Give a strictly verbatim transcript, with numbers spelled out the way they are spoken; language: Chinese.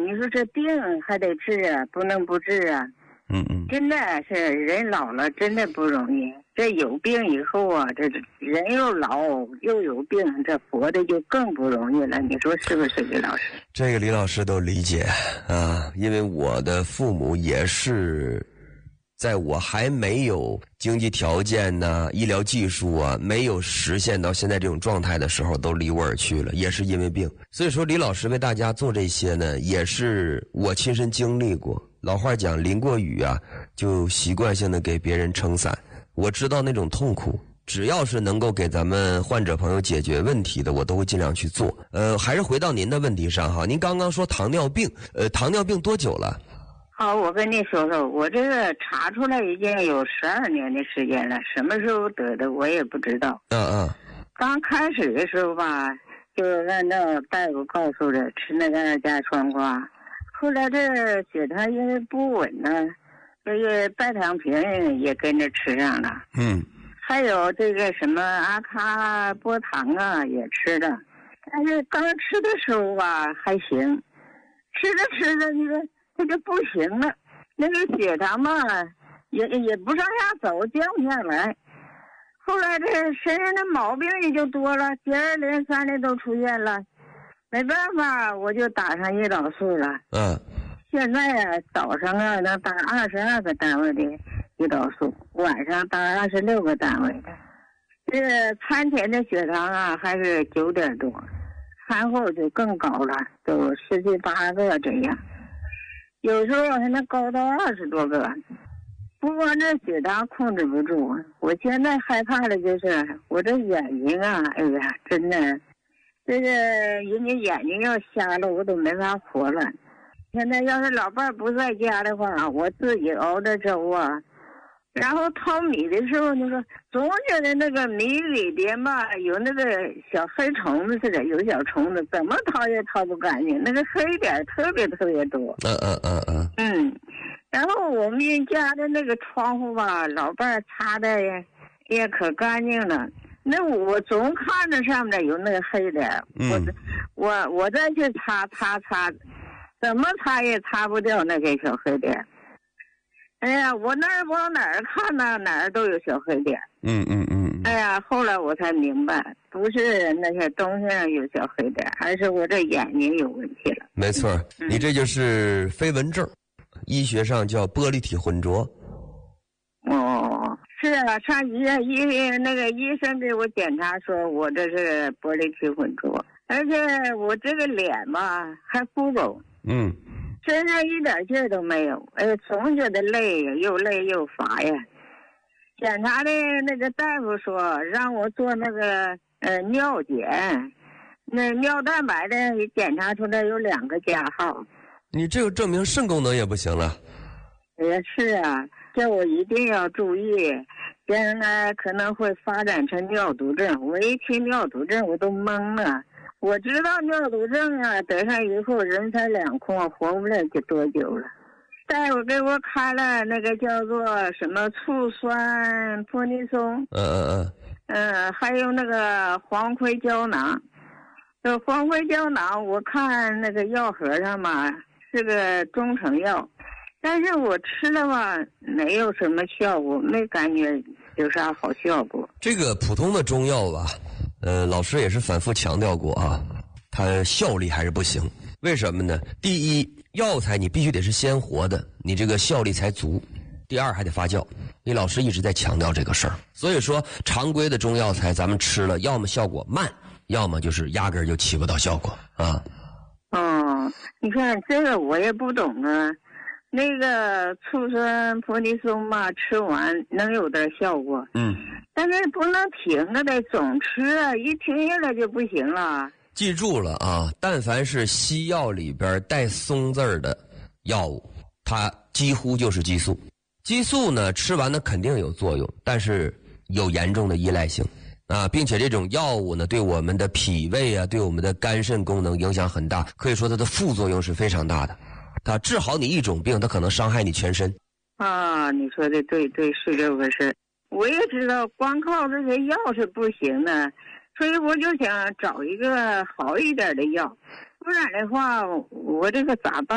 你说这病还得治啊，不能不治啊。 嗯嗯， 真的是人老了真的不容易，这有病以后啊，这人又老又有病，这活的就更不容易了。你说是不是，李老师？ 这个李老师都理解啊，因为我的父母也是在我还没有经济条件呢、医疗技术啊没有实现到现在这种状态的时候，都离我而去了，也是因为病。所以说李老师为大家做这些呢，也是我亲身经历过。老话讲，淋过雨啊，就习惯性的给别人撑伞。我知道那种痛苦，只要是能够给咱们患者朋友解决问题的，我都会尽量去做。呃，还是回到您的问题上哈，您刚刚说糖尿病，呃，糖尿病多久了？ 好，我跟你说说，我这个查出来已经有十二年的时间了，什么时候得的我也不知道。 嗯嗯。 刚开始的时候吧，就按照大夫告诉的吃那个二价川瓜，后来这血糖因为不稳呢，这个拜糖平也跟着吃上了。 嗯。 还有这个什么阿卡波糖啊也吃了，但是刚吃的时候吧还行，吃着吃着那个它就不行了，那个血糖嘛也也不上下走，降不下来。后来这身上的毛病也就多了，接二连三的都出现了，没办法，我就打上胰岛素了。 嗯。 现在啊，早上啊能打二十二个单位的胰岛素，晚上打二十六个单位的。这个餐前的血糖啊还是九点多，餐后就更高了，都十七八个这样，有时候还能高到二十多个。不光这血糖控制不住，我现在害怕的就是我这眼睛啊，哎呀，真的，这个人家眼睛要瞎了，我都没法活了。现在要是老伴儿不在家的话，我自己熬的粥啊，然后淘米的时候，那个总觉得那个米里边吧有那个小黑虫子似的，有小虫子，怎么淘也淘不干净，那个黑点特别特别多。 嗯嗯嗯嗯。 嗯，然后我们家的那个窗户吧，老伴儿擦的也也可干净了。那我总看着上面有那个黑点， 嗯、 我我我再去擦擦擦，怎么擦也擦不掉那个小黑点。哎呀，我那儿往哪儿看呢，哪儿都有小黑点。 嗯嗯嗯。 哎呀，后来我才明白，不是那些东西上有小黑点，而是我这眼睛有问题了。 没错， 嗯、 你这就是飞蚊症，医学上叫玻璃体混浊。 哦，是啊，上医院医那个医生给我检查说我这是玻璃体混浊，而且我这个脸吧还浮肿。 嗯。 身上一点劲儿都没有，哎，总觉得累，又累又乏呀。检查的那个大夫说让我做那个呃尿检，那尿蛋白的检查出来有两个加号。 你这个证明肾功能也不行了。 也是啊，这我一定要注意，将来可能会发展成尿毒症。我一听尿毒症我都懵了。我知道尿毒症啊，得上以后人财两空，活不了就多久了。大夫给我开了那个叫做什么醋酸泼尼松， 嗯嗯嗯， 嗯，还有那个黄葵胶囊。这黄葵胶囊，我看那个药盒上嘛是个中成药，但是我吃了吧没有什么效果，没感觉有啥好效果。 这个普通的中药吧。呃，老师也是反复强调过啊，它效力还是不行。为什么呢？第一，药材你必须得是鲜活的，你这个效力才足。第二，还得发酵。李老师一直在强调这个事儿。所以说，常规的中药材咱们吃了，要么效果慢，要么就是压根儿就起不到效果啊。 哦，你看这个我也不懂啊。那个醋酸泼尼松嘛，吃完能有点效果， 嗯， 但是不能停啊，得总吃啊，一停下来就不行了。 记住了啊，但凡是西药里边带松字儿的药物，它几乎就是激素。激素呢，吃完呢肯定有作用，但是有严重的依赖性啊，并且这种药物呢，对我们的脾胃啊，对我们的肝肾功能影响很大，可以说它的副作用是非常大的。它治好你一种病，它可能伤害你全身。 啊，你说的对对，是这回事。我也知道光靠这些药是不行的，所以我就想找一个好一点的药，不然的话我这个咋办？